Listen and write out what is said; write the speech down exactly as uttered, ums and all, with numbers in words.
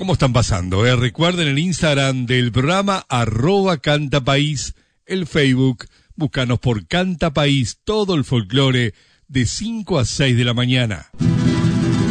¿Cómo están pasando? Eh? Recuerden el Instagram del programa, arroba Cantapaís, el Facebook, búscanos por Cantapaís, todo el folclore, de cinco a seis de la mañana.